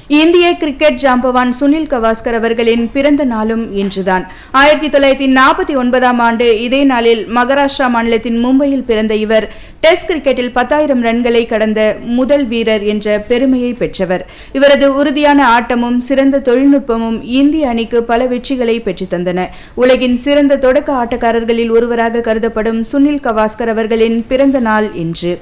இந்திய கிரிக்கெட் ஜாம்பவான் சுனில் கவாஸ்கர் அவர்களின் பிறந்த நாளும் இன்றுதான். 1949ஆம் ஆண்டு இதே நாளில் மகாராஷ்டிரா மாநிலத்தின் மும்பையில் பிறந்த இவர் டெஸ்ட் கிரிக்கெட்டில் 10,000 ரன்களை கடந்த முதல் வீரர் என்ற பெருமையை பெற்றவர். இவரது உறுதியான ஆட்டமும் சிறந்த தொழில்நுட்பமும் இந்திய அணிக்கு பல வெற்றிகளை பெற்றுத்தந்தன. உலகின் சிறந்த தொடக்க ஆட்டக்காரர்களில் ஒருவராக கருதப்படும் சுனில் கவாஸ்கர் அவர்களின் பிறந்த நாள் இன்று.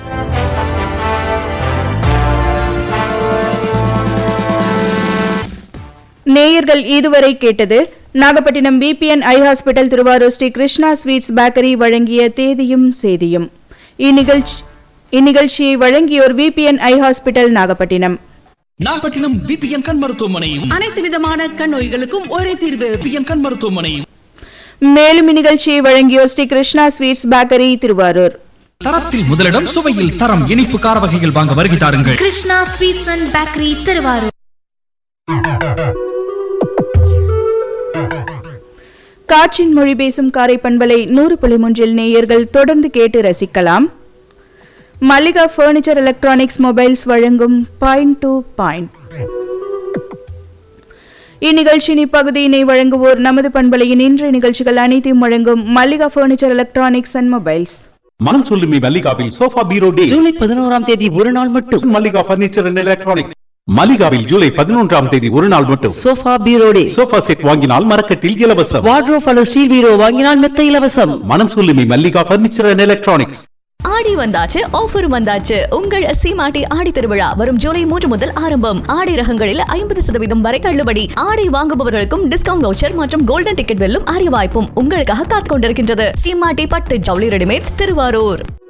நேயர்கள் இதுவரை கேட்டது நாகப்பட்டினம் VPN ஐ hospital Thiruvarur Sri Krishna sweets bakery வழங்கிய தேதியும் சேதியும். இந்நிகழ்ச்சியை வழங்கியோர் VPN ஐ ஹாஸ்பிட்டல் நாகப்பட்டினம். நாகப்பட்டினம் VPN கண் மருத்துவமனை. அனைத்து விதமான கண் நோய்களுக்கும் ஒரே தீர்வு. VPN கண் மருத்துவமனை. மேலும் இந்நிகழ்ச்சியை வழங்கியோர் ஸ்ரீ கிருஷ்ணா ஸ்வீட்ஸ் பேக்கரி திருவாரூர். தரத்தில் முதலிடம், சுவையில் தரம். இனிப்பு கார வகைகள் வாங்க வருகை தாருங்கள். Krishna sweets and bakery Thiruvarur. காற்றின் மொழி பேசும் காரை பண்பலை 100.3 நேயர்கள் தொடர்ந்து கேட்டு ரசிக்கலாம். மல்லிகா பர்னிச்சர் எலக்ட்ரானிக்ஸ் மொபைல்ஸ் வழங்கும் பாயிண்ட் டு பாயிண்ட். இந்நிகழ்ச்சியின் இப்பகுதியினை வழங்குவோர் நமது பண்பலையின் இன்றைய நிகழ்ச்சிகள் அனைத்தையும் வழங்கும் Mallika furniture electronics and mobiles. மனம் சொல்லுமி மல்லிகாவில் சோஃபா பீரோ டே ஜூலை 11ஆம் தேதி ஒரு நாள் மட்டும். Mallika furniture and electronics மல்லிகாவில் July 11ஆம் தேதி ஒரு நாள் மட்டும். சோஃபா பீரோ டே. சோஃபா செட் வாங்கினால் மரக்கட்டில் இலவசம். வார்ட்ரோப் அல்லது ஸ்டீல் பீரோ வாங்கினால் மெத்த இலவசம். மனம் சொல்லுமி மல்லிகா பர்னிச்சர் அண்ட் எலக்ட்ரானிக்ஸ். ஆடி வந்தாச்சு, ஆஃபரும் வந்தாச்சு. உங்கள் சீமாட்டி ஆடி திருவிழா வரும் ஜூலை 3 முதல் ஆரம்பம். ஆடை ரகங்களில் 50% வரை தள்ளுபடி. ஆடை வாங்குபவர்களுக்கும் டிஸ்கவுண்ட் வவுச்சர் மற்றும் கோல்டன் டிக்கெட் வெல்லும் அரிய வாய்ப்பும் உங்களுக்காக காத்துக் கொண்டிருக்கின்றது. சீமாட்டி பட்டு ஜவுளி ரெடிமேட்ஸ் திருவாரூர்.